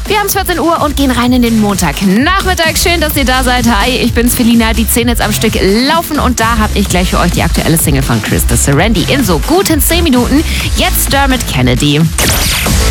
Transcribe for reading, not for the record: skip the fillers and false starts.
Wir haben 14 Uhr und gehen rein in den Montagnachmittag. Schön, dass ihr da seid. Hi, ich bin's Felina. Die 10 jetzt am Stück laufen und da habe ich gleich für euch die aktuelle Single von Chris the Serenity in so guten 10 Minuten. Jetzt Dermot Kennedy.